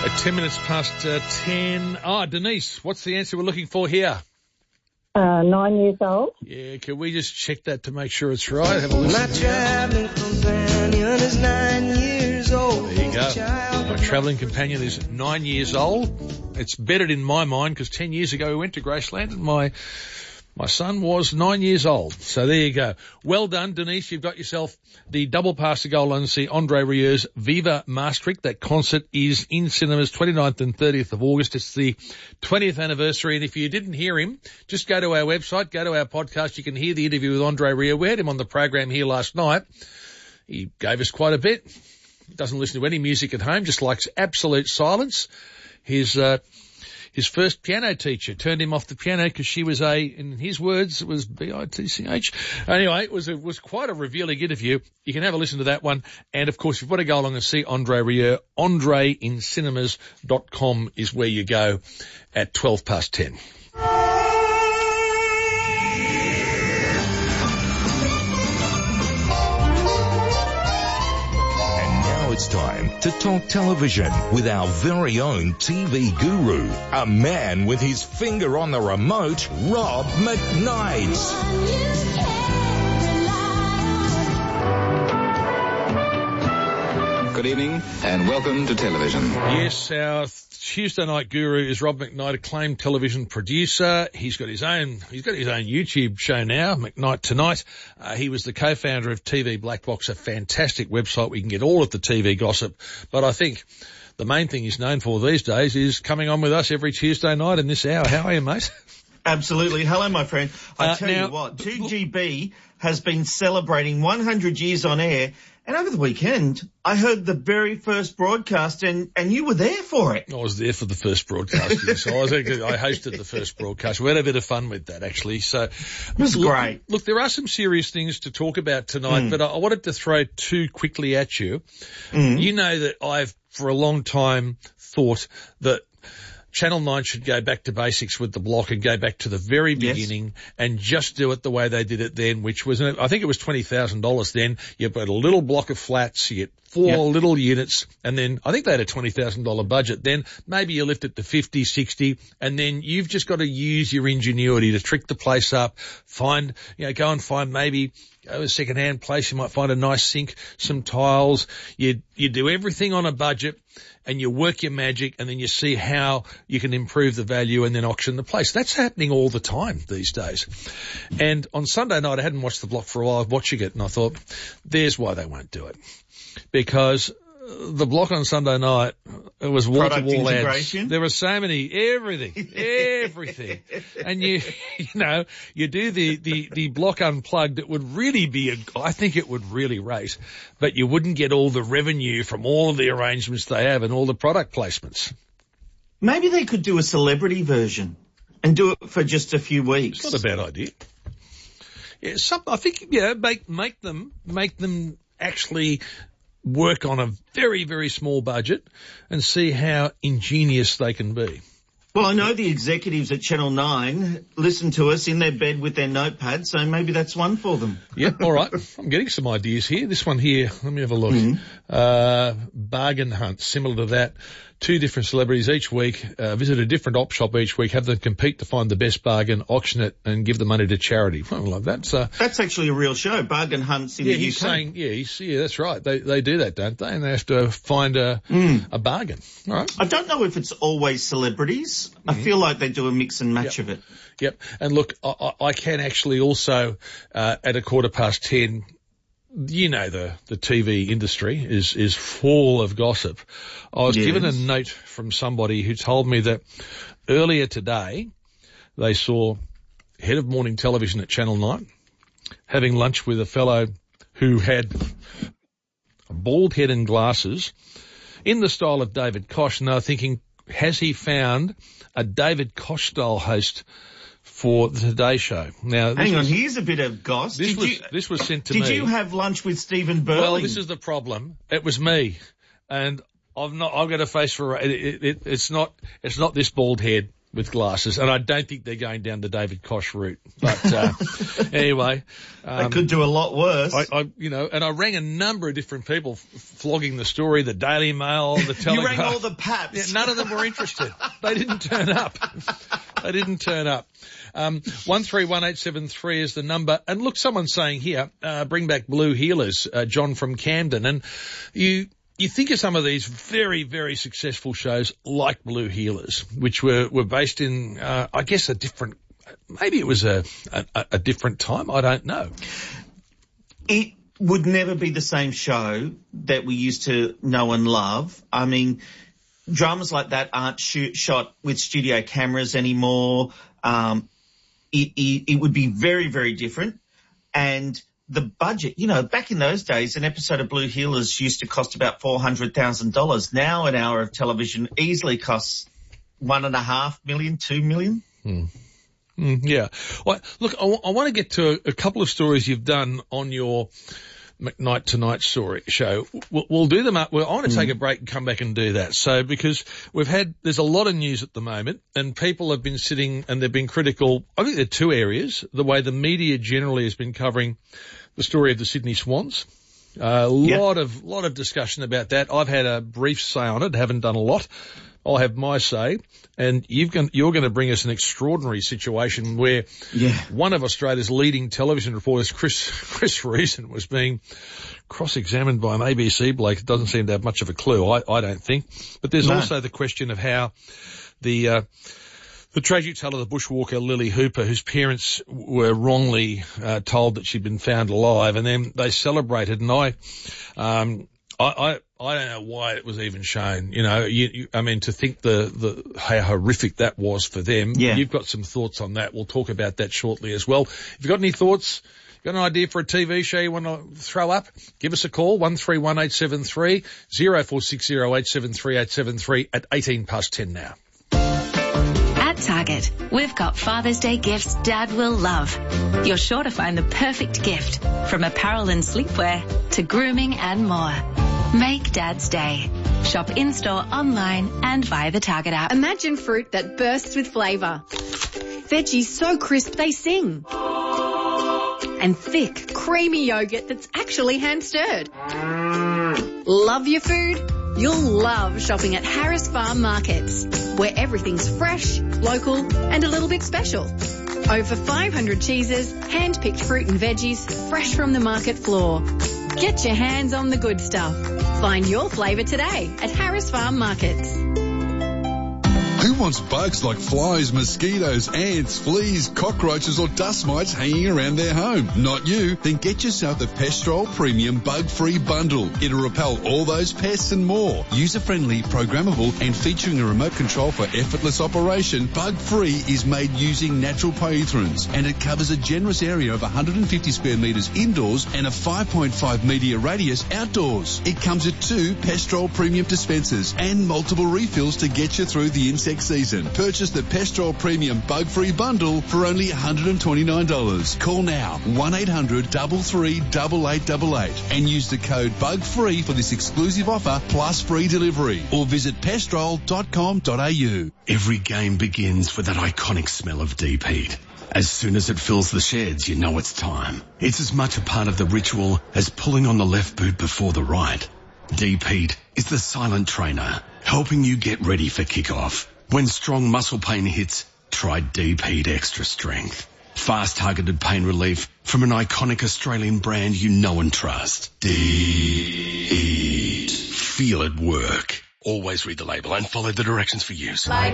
10 minutes past 10. Denise, what's the answer we're looking for here? 9 years old. Yeah, can we just check that to make sure it's right? Have a listen. My traveling companion is 9 years old. There you go. My travelling companion is 9 years old. It's bedded in my mind because 10 years ago we went to Graceland and my son was 9 years old. So there you go. Well done, Denise. You've got yourself the double pass to go and see Andre Rieur's Viva Maastricht. That concert is in cinemas 29th and 30th of August. It's the 20th anniversary. And if you didn't hear him, just go to our website, go to our podcast. You can hear the interview with Andre Rieur. We had him on the program here last night. He gave us quite a bit. Doesn't listen to any music at home, just likes absolute silence. His first piano teacher turned him off the piano because she was in his words, it was B-I-T-C-H. Anyway, it was quite a revealing interview. You can have a listen to that one. And of course, if you want to go along and see Andre Rieur, andreincinemas.com is where you go at 12 past 10. It's time to talk television with our very own TV guru, a man with his finger on the remote, Rob McKnight. Good evening and welcome to television. Yes, our Tuesday night guru is Rob McKnight, acclaimed television producer. He's got his own YouTube show now, McKnight Tonight. He was the co-founder of TV Black Box, a fantastic website where you can get all of the TV gossip. But I think the main thing he's known for these days is coming on with us every Tuesday night in this hour. How are you, mate? Absolutely. Hello, my friend. I tell you what, 2GB has been celebrating 100 years on air. And over the weekend, I heard the very first broadcast, and you were there for it. I was there for the first broadcast. Yes. I hosted the first broadcast. We had a bit of fun with that, actually. So it was great. Look, there are some serious things to talk about tonight, but I wanted to throw two quickly at you. You know that I've, for a long time, thought that Channel 9 should go back to basics with the block and go back to the very beginning and just do it the way they did it then, which was, I think it was $20,000 then. You put a little block of flats, you get four little units, and then I think they had a $20,000 budget. Then maybe you lift it to 50, 60, and then you've just got to use your ingenuity to trick the place up, go and find maybe a second-hand place. You might find a nice sink, some tiles. You do everything on a budget and you work your magic, and then you see how you can improve the value and then auction the place. That's happening all the time these days. And on Sunday night, I hadn't watched the block for a while. I was watching it and I thought, there's why they won't do it. Because the block on Sunday night, it was wall-to-wall ads. There were so many, everything. And you do the block unplugged, it would really be I think it would really rate, but you wouldn't get all the revenue from all of the arrangements they have and all the product placements. Maybe they could do a celebrity version and do it for just a few weeks. It's not a bad idea. Yeah, I think, make them actually work on a very, very small budget and see how ingenious they can be. Well, I know the executives at Channel 9 listen to us in their bed with their notepad, so maybe that's one for them. Yeah, all right. I'm getting some ideas here. This one here, let me have a look. Bargain hunt, similar to that. 2 different celebrities each week, visit a different op shop each week, have them compete to find the best bargain, auction it, and give the money to charity. I love that. So that's actually a real show, Bargain Hunts in the UK. He's saying, that's right. They do that, don't they? And they have to find a bargain. All right. I don't know if it's always celebrities. I feel like they do a mix and match of it. Yep. And look, I can actually also, at 10:15, the TV industry is full of gossip. I was given a note from somebody who told me that earlier today they saw head of morning television at Channel 9 having lunch with a fellow who had a bald head and glasses in the style of David Koch, and they were thinking, has he found a David Koch style host for the Today Show? Now, hang on, here's a bit of goss. This was sent to me. Did you have lunch with Stephen Burling? Well, this is the problem. It was me, and I've got a face for it. It's not this bald head. with glasses, and I don't think they're going down the David Koch route. But anyway, they could do a lot worse. And I rang a number of different people flogging the story, the Daily Mail, the Telegraph. You rang all the paps. Yeah, none of them were interested. They didn't turn up. 131873 is the number. And look, someone's saying here, bring back Blue Heelers, John from Camden. And you think of some of these very, very successful shows like Blue Heelers, which were based in, I guess maybe it was a different time. I don't know. It would never be the same show that we used to know and love. I mean, dramas like that aren't shot with studio cameras anymore. It would be very, very different. And the budget, back in those days, an episode of Blue Heelers used to cost about $400,000. Now an hour of television easily costs $1.5 million, $2 million. Yeah. Well, look, I want to get to a couple of stories you've done on your McKnight Tonight show. We'll do them up. I want to take a break and come back and do that. So, because there's a lot of news at the moment, and people have been sitting and they've been critical. I think there are two areas. The way the media generally has been covering the story of the Sydney Swans. Lot of discussion about that. I've had a brief say on it, haven't done a lot. I'll have my say, and you're going to bring us an extraordinary situation where one of Australia's leading television reporters, Chris Reason, was being cross-examined by an ABC bloke that doesn't seem to have much of a clue, I don't think. But there's also the question of how the tragic tale of the bushwalker Lily Hooper, whose parents were wrongly told that she'd been found alive, and then they celebrated, and I don't know why it was even shown. To think how horrific that was for them. Yeah. You've got some thoughts on that. We'll talk about that shortly as well. If you've got any thoughts, got an idea for a TV show you want to throw up, give us a call, 131873 0460873873 at 10 now. At Target, we've got Father's Day gifts Dad will love. You're sure to find the perfect gift, from apparel and sleepwear to grooming and more. Make Dad's day. Shop in-store, online and via the Target app. Imagine fruit that bursts with flavour. Veggies so crisp they sing. And thick, creamy yogurt that's actually hand-stirred. Love your food? You'll love shopping at Harris Farm Markets, where everything's fresh, local and a little bit special. Over 500 cheeses, hand-picked fruit and veggies, fresh from the market floor. Get your hands on the good stuff. Find your flavour today at Harris Farm Markets. Who wants bugs like flies, mosquitoes, ants, fleas, cockroaches or dust mites hanging around their home? Not you. Then get yourself the Pestrol Premium Bug-Free Bundle. It'll repel all those pests and more. User-friendly, programmable and featuring a remote control for effortless operation, Bug-Free is made using natural pyrethrins, and it covers a generous area of 150 square metres indoors and a 5.5 metre radius outdoors. It comes with 2 Pestrol Premium dispensers and multiple refills to get you through the insect season. Purchase the Pestrol Premium Bug-Free Bundle for only $129. Call now 1-800-338888 and use the code BUGFREE for this exclusive offer plus free delivery, or visit pestrol.com.au. Every game begins with that iconic smell of deep heat. As soon as it fills the sheds, you know it's time. It's as much a part of the ritual as pulling on the left boot before the right. Deep heat is the silent trainer, helping you get ready for kickoff. When strong muscle pain hits, try Deep Heat Extra Strength. Fast targeted pain relief from an iconic Australian brand you know and trust. Deep Heat. Feel it work. Always read the label and follow the directions for use.